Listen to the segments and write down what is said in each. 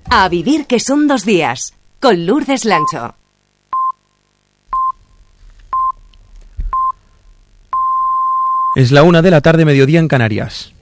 A vivir que son 2 días, con Lourdes Lancho. Es la 1 de la tarde, mediodía en Canarias.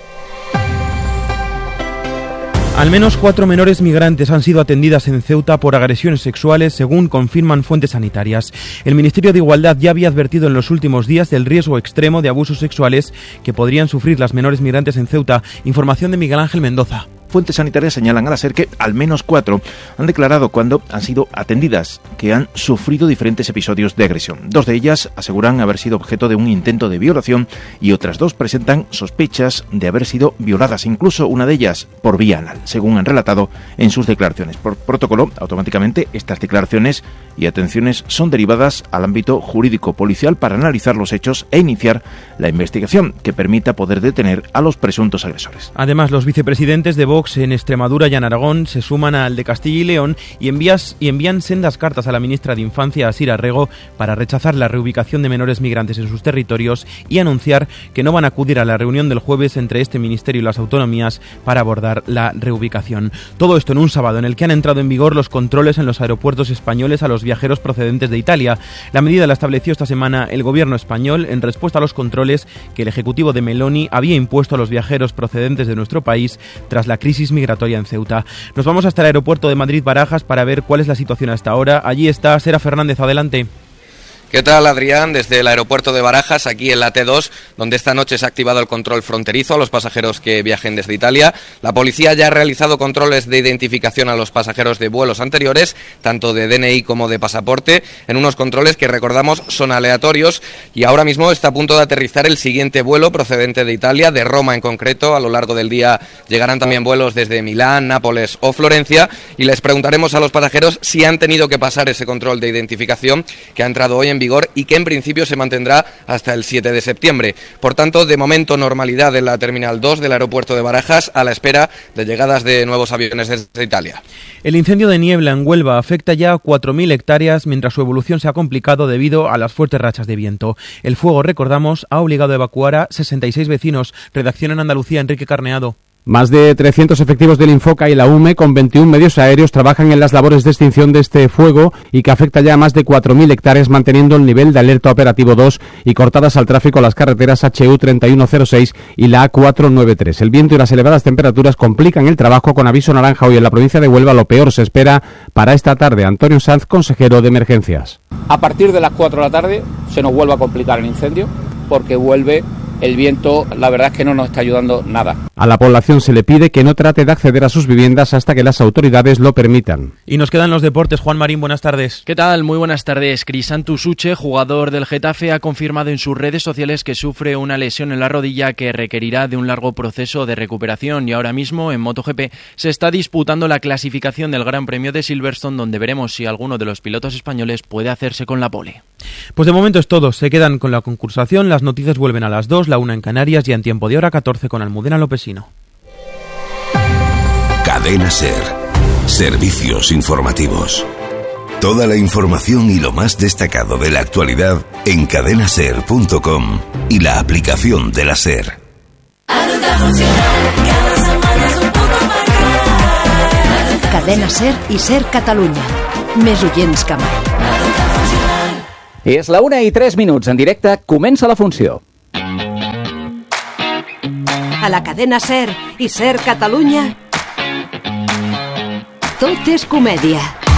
Al menos 4 menores migrantes han sido atendidas en Ceuta por agresiones sexuales, según confirman fuentes sanitarias. El Ministerio de Igualdad ya había advertido en los últimos días del riesgo extremo de abusos sexuales que podrían sufrir las menores migrantes en Ceuta. Información de Miguel Ángel Mendoza. Fuentes sanitarias señalan a la SER que al menos 4 han declarado cuando han sido atendidas que han sufrido diferentes episodios de agresión. 2 de ellas aseguran haber sido objeto de un intento de violación y otras 2 presentan sospechas de haber sido violadas, incluso una de ellas por vía anal, según han relatado en sus declaraciones. Por protocolo, automáticamente estas declaraciones y atenciones son derivadas al ámbito jurídico policial para analizar los hechos e iniciar la investigación que permita poder detener a los presuntos agresores. Además, los vicepresidentes de Vox en Extremadura y en Aragón se suman al de Castilla y León y envían sendas cartas a la ministra de Infancia, Asira Rego, para rechazar la reubicación de menores migrantes en sus territorios y anunciar que no van a acudir a la reunión del jueves entre este ministerio y las autonomías para abordar la reubicación. Todo esto en un sábado en el que han entrado en vigor los controles en los aeropuertos españoles a los viajeros procedentes de Italia. La medida la estableció esta semana el gobierno español en respuesta a los controles que el ejecutivo de Meloni había impuesto a los viajeros procedentes de nuestro país tras la crisis migratoria en Ceuta. Nos vamos hasta el aeropuerto de Madrid-Barajas para ver cuál es la situación hasta ahora. Allí está Sera Fernández, adelante. ¿Qué tal, Adrián? Desde el aeropuerto de Barajas, aquí en la T2, donde esta noche se ha activado el control fronterizo a los pasajeros que viajen desde Italia. La policía ya ha realizado controles de identificación a los pasajeros de vuelos anteriores, tanto de DNI como de pasaporte, en unos controles que, recordamos, son aleatorios, y ahora mismo está a punto de aterrizar el siguiente vuelo procedente de Italia, de Roma en concreto. A lo largo del día llegarán también vuelos desde Milán, Nápoles o Florencia, y les preguntaremos a los pasajeros si han tenido que pasar ese control de identificación que ha entrado hoy en vigor y que en principio se mantendrá hasta el 7 de septiembre. Por tanto, de momento, normalidad en la Terminal 2 del aeropuerto de Barajas, a la espera de llegadas de nuevos aviones desde Italia. El incendio de niebla en Huelva afecta ya a 4.000 hectáreas, mientras su evolución se ha complicado debido a las fuertes rachas de viento. El fuego, recordamos, ha obligado a evacuar a 66 vecinos. Redacción en Andalucía, Enrique Carneado. Más de 300 efectivos del Infoca y la UME con 21 medios aéreos trabajan en las labores de extinción de este fuego y que afecta ya a más de 4.000 hectáreas, manteniendo el nivel de alerta operativo 2 y cortadas al tráfico las carreteras HU 3106 y la A493. El viento y las elevadas temperaturas complican el trabajo, con aviso naranja hoy en la provincia de Huelva. Lo peor se espera para esta tarde. Antonio Sanz, consejero de Emergencias. A partir de las 4 de la tarde se nos vuelve a complicar el incendio porque vuelve el viento. La verdad es que no nos está ayudando nada. A la población se le pide que no trate de acceder a sus viviendas hasta que las autoridades lo permitan. Y nos quedan los deportes. Juan Marín, buenas tardes. ¿Qué tal? Muy buenas tardes. Crisanto Suche, jugador del Getafe, ha confirmado en sus redes sociales que sufre una lesión en la rodilla que requerirá de un largo proceso de recuperación, y ahora mismo en MotoGP se está disputando la clasificación del Gran Premio de Silverstone, donde veremos si alguno de los pilotos españoles puede hacerse con la pole. Pues de momento es todo. Se quedan con la concursación. Las noticias vuelven a las 2, la 1 en Canarias, y en tiempo de hora 14 con Almudena Lopesino. Cadena SER. Servicios informativos. Toda la información y lo más destacado de la actualidad en cadenaser.com y la aplicación de la SER. Cadena SER i SER Catalunya. Més oients que mai. És la 1:03, en directe, comença la funció. A la cadena SER i SER Catalunya, tot és comèdia.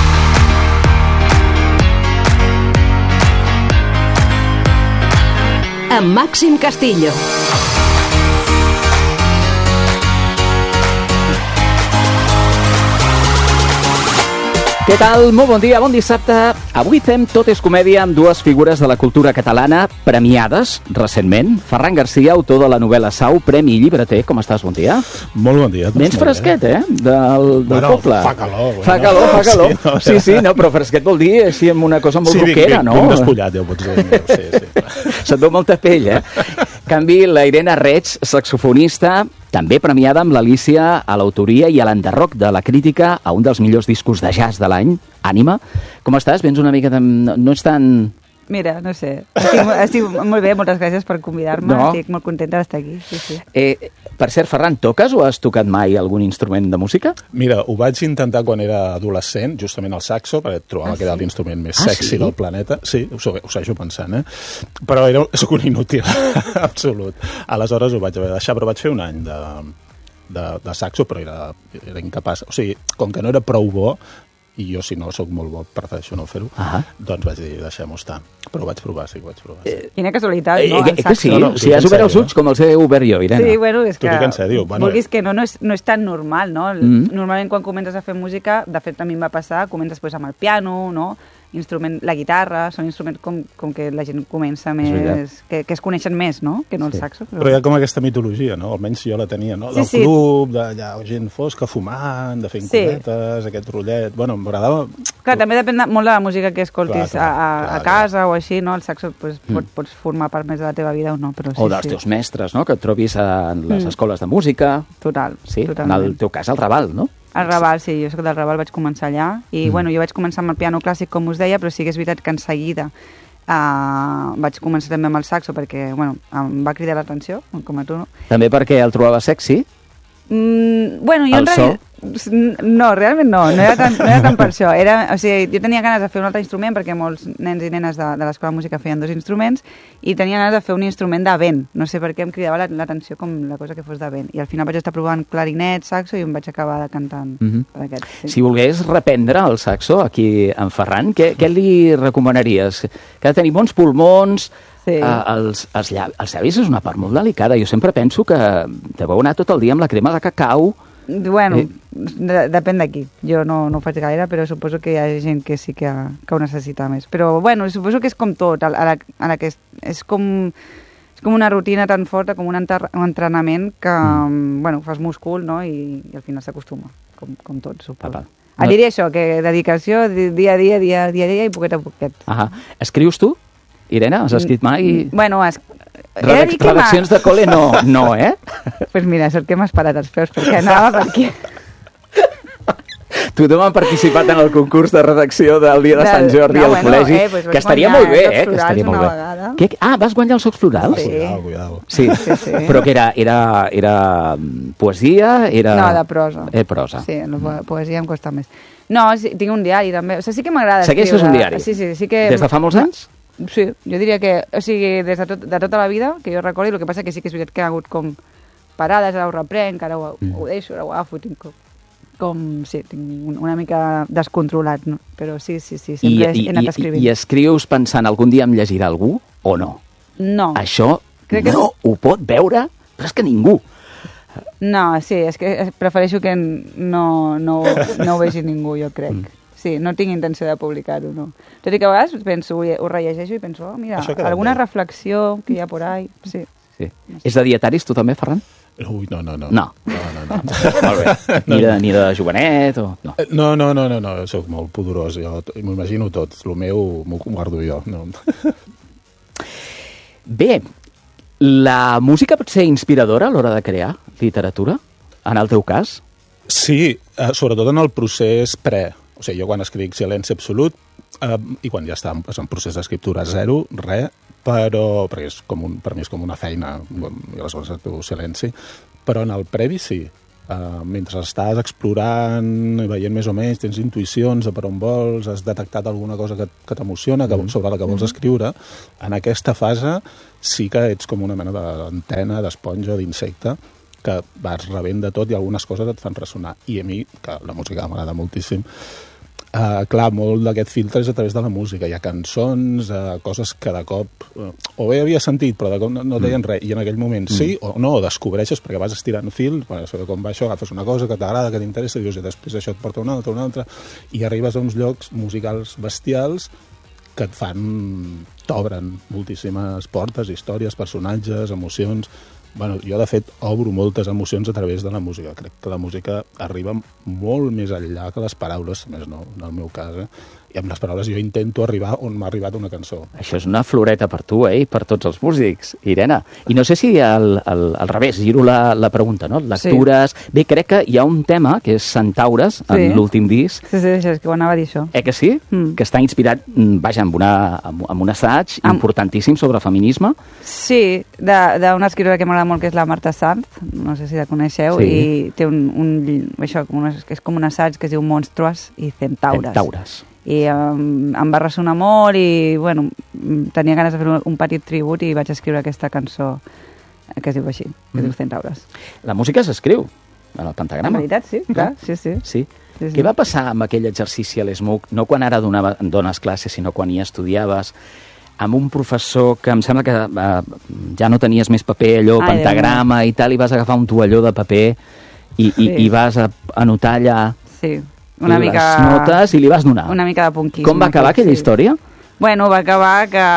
Amb Màxim Castillo. Què tal? Molt bon dia, bon dissabte. Avui fem Tot és comèdia amb dues figures de la cultura catalana premiades recentment. Ferran Garcia, autor de la novel·la Sau, Premi Llibreter. Com estàs? Bon dia. Molt bon dia. Vens fresquet, Del poble. Fa calor. Fa calor. Sí, no, però fresquet vol dir així amb una cosa molt roquera, no? Sí, vinc despullat, ja ho pots dir. Sí. Se't veu molta pell, canvi, la Irene Reig, saxofonista, també premiada amb l'Alícia a l'autoria i a l'enderroc de la crítica a un dels millors discos de jazz de l'any, Ànima. Com estàs? Vens una mica de... No ets tan Mira, no sé. Estic molt bé, moltes gràcies per convidar-me. No. Estic molt contenta d'estar aquí. Sí. Per cert, Ferran, toques o has tocat mai algun instrument de música? Mira, ho vaig intentar quan era adolescent, justament el saxo, perquè trobava que era l'instrument més sexy del planeta. Sí, ho segueixo pensant, Però soc un inútil, absolut. Aleshores ho vaig haver de deixar, però vaig fer un any de saxo, però era incapaç. O sigui, com que no era prou bo, i jo, si no, sóc molt bo, prefereixo no fer-ho, doncs vaig dir, deixem-ho estar. Però ho vaig provar, sí. Quina casualitat, no? Que sí, si has obert els ulls com els he obert jo, Irene. Sí, bueno, és que... T'ho dic en sèrio. Vulguis que no és tan normal, no? Normalment quan comences a fer música, de fet a mi em va passar, comences després amb el piano, no? La guitarra, són instruments com que la gent comença més... Que es coneixen més, no? Que no el saxo. Però hi ha com aquesta mitologia, no? Almenys jo la tenia, no? Del club, d'allà gent fosca fumant, de fer incometes, aquest rotllet... Bueno, m'agradava... Clar, també depèn molt de la música que escoltis a casa o així, no? El saxo pots formar part més de la teva vida o no, però sí. O dels teus mestres, no? Que et trobis en les escoles de música. Total. Sí, en el teu cas, al Raval, no? Al Raval, sí, jo soc del Raval, vaig començar allà i bueno, jo vaig començar amb el piano clàssic, com us deia, però sí que és veritat que en seguida vaig començar també amb el saxo perquè, bueno, em va cridar l'atenció, com a tu, no? També perquè el trobava sexy? Bueno, jo en realitat... No, realment no era tant per això. O sigui, jo tenia ganes de fer un altre instrument perquè molts nens i nenes de l'escola de música feien 2 instruments i tenia ganes de fer un instrument de vent. No sé per què em cridava l'atenció com la cosa que fos de vent. I al final vaig estar provant clarinet, saxo i em vaig acabar cantant per aquest. Sí. Si volgués reprendre el saxo aquí en Ferran, què li recomanaries? Que ha de tenir bons pulmons... Sí. Els llavis és una part molt delicada. Jo sempre penso que deveu anar tot el dia amb la crema de cacau. Bueno, depèn d'aquí. Jo no ho faig gaire, però suposo que hi ha gent que sí que ho necessita més. Però, bueno, suposo que és com tot. És com una rutina tan forta, com un entrenament que, bueno, fas múscul, no?, i al final s'acostuma, com tot, suposo. Et diria això, que dedicació dia a dia i poquet a poquet. Escrius tu? Irene, has escrit mai? Bueno, redaccions de col·le no, Pues mira, sort que m'has parat els peus, perquè anava per aquí. Tothom ha participat en el concurs de redacció del dia de Sant Jordi al col·legi, que estaria molt bé, que estaria molt bé. Vas guanyar els Socs Florals? Sí. Sí. Però que era poesia? No, de prosa. Prosa. Sí, la poesia em costa més. No, tinc un diari també, o sigui, sí que m'agrada escriure. Segueixes un diari? Sí que... Des de fa molts anys? Sí, jo diria que, o sigui, des de tota la vida, que jo recordo, el que passa que sí que és veritat que ha hagut com parades, ara ho reprenc, ara ho deixo, ara ho agafo, tinc tinc una mica descontrolat, no? Però sí, sempre he anat escrivint. I escrius pensant algun dia em llegirà algú o no? No. Això no ho pot veure, però és que ningú. No, sí, és que prefereixo que no ho vegi ningú, jo crec. Sí, no tinc intenció de publicar-ho, no. Tot i que a vegades penso, ho rellegeixo i penso, mira, alguna reflexió que hi ha por ahí, sí. És de dietaris tu també, Ferran? Ui, no. No. Molt bé. Ni de jovenet o... No, soc molt pudorós, jo m'ho imagino tot, el meu m'ho guardo jo. No. Bé, la música pot ser inspiradora a l'hora de crear literatura, en el teu cas? Sí, sobretot en el procés O sigui, jo quan escric silenci absolut i quan ja està en procés d'escriptura zero, res, però perquè per mi és com una feina i aleshores et diu silenci, però en el previ sí. Mentre estàs explorant, veient més o menys, tens intuïcions de per on vols, has detectat alguna cosa que t'emociona, sobre la que vols escriure, en aquesta fase sí que ets com una mena d'antena, d'esponja, d'insecte, que vas rebent de tot i algunes coses et fan ressonar. I a mi, que la música m'agrada moltíssim, clar, molt d'aquest filtre és a través de la música. Hi ha cançons, coses que de cop o bé havia sentit, però de cop no deien res, i en aquell moment sí o no, o descobreixes perquè vas estirant fil, per saber com va això, agafes una cosa que t'agrada, que t'interessa, i dius, i després això et porta una altra, i arribes a uns llocs musicals bestials que et t'obren moltíssimes portes, històries, personatges, emocions. Bueno, jo, de fet, obro moltes emocions a través de la música. Crec que la música arriba molt més enllà que les paraules, més no, en el meu cas, I amb les paraules jo intento arribar on m'ha arribat una cançó. Això és una floreta per tu, i per tots els músics, Irene. I no sé si al revés, giro la pregunta, no? Lectures... Sí. Bé, crec que hi ha un tema, que és Centaures, en l'últim disc. Sí, és que ho anava a dir això. Que sí? Que està inspirat, vaja, amb un assaig importantíssim sobre feminisme. Sí, d'una escriptora que m'agrada molt, que és la Marta Sanz, no sé si la coneixeu, i té això, és com un assaig que es diu Monstruos i Centaures. I em va ressonar molt i, bueno, tenia ganes de fer un petit tribut i vaig escriure aquesta cançó que es diu així, que es diu Centaures. La música s'escriu en el pentagrama. En veritat, sí, clar, sí. Què va passar amb aquell exercici a l'ESMUC, no quan ara dones classes, sinó quan hi estudiaves, amb un professor que em sembla que ja no tenies més paper, allò, pentagrama i tal, i vas agafar un toalló de paper i vas anotar allà... Sí. Una mica... les notes i li vas donar. Una mica de punquisme. Com va acabar aquella història? Bueno, va acabar que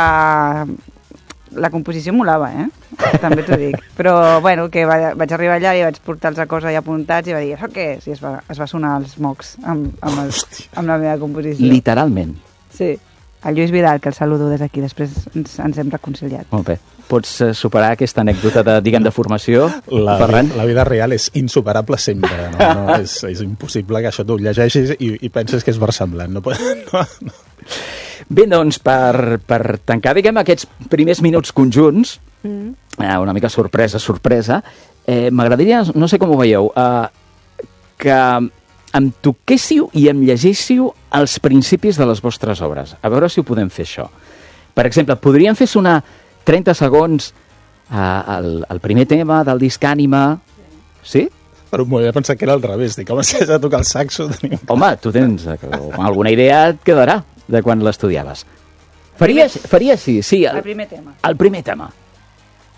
la composició molava, també t'ho dic. Però, bueno, que vaig arribar allà i vaig portar els acords allà apuntats i va dir, això què és? I es va sonar els mocs amb la meva composició. Literalment? Sí. El Lluís Vidal, que el saludo des d'aquí, després ens hem reconciliat. Molt bé. Pots superar aquesta anècdota de formació, Ferran? La vida real és insuperable sempre. No? És impossible que això tu llegeixis i penses que és versemblant. No. Bé, doncs, per tancar, diguem, aquests primers minuts conjunts, una mica sorpresa, m'agradaria, no sé com ho veieu, que em toquéssiu i em llegéssiu els principis de les vostres obres. A veure si ho podem fer, això. Per exemple, podríem fer sonar 30 segons el primer tema del disc Ànima. Sí? Per un moment he pensat que era al revés. Dic, home, si has de tocar el saxo... Home, tu tens... alguna idea et quedarà de quan l'estudiaves. Faria així, sí. El primer tema. El primer tema.